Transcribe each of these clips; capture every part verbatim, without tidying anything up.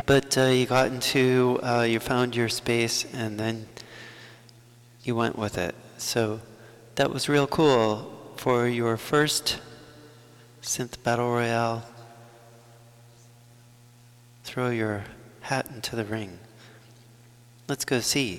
but uh, you got into, uh, you found your space, and then you went with it. So that was real cool for your first synth battle royale. Throw your hat into the ring. Let's go see.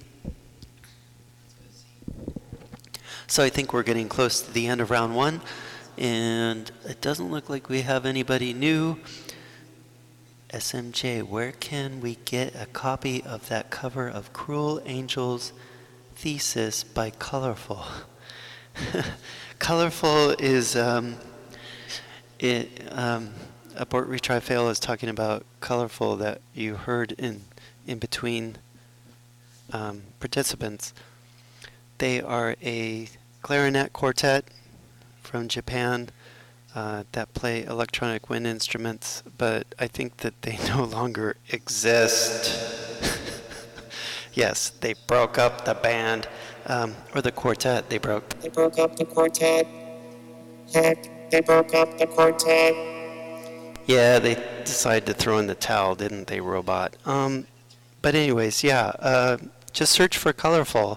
So I think we're getting close to the end of round one, and it doesn't look like we have anybody new. S M J, where can we get a copy of that cover of Cruel Angel's Thesis by Colorful? Colorful is, um, it, um, Abort, Retry, Fail is talking about Colorful that you heard in, in between um, participants. They are a clarinet quartet from Japan uh, that play electronic wind instruments, but I think that they no longer exist. Yes, they broke up the band, um, or the quartet, they broke. They broke up the quartet. Heck, they broke up the quartet. Yeah, they decided to throw in the towel, didn't they, robot? Um, but anyways, yeah, uh, just search for Colorful.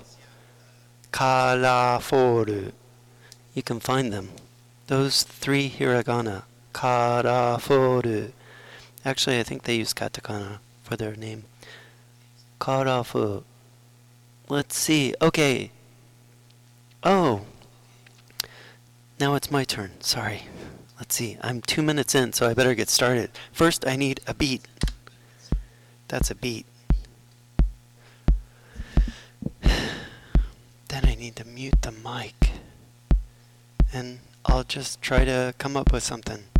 Karaforu. You can find them. Those three hiragana. Karaforu. Actually, I think they use katakana for their name. Karafu. Let's see. Okay. Oh. Now it's my turn. Sorry. Let's see. I'm two minutes in, so I better get started. First, I need a beat. That's a beat. Then I need to mute the mic. And I'll just try to come up with something.